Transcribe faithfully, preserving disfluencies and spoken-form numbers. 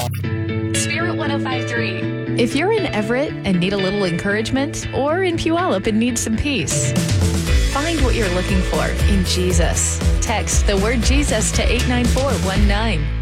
Spirit one oh five point three. If you're in Everett and need a little encouragement, or in Puyallup and need some peace, find what you're looking for in Jesus. Text the word Jesus to eight nine four one nine.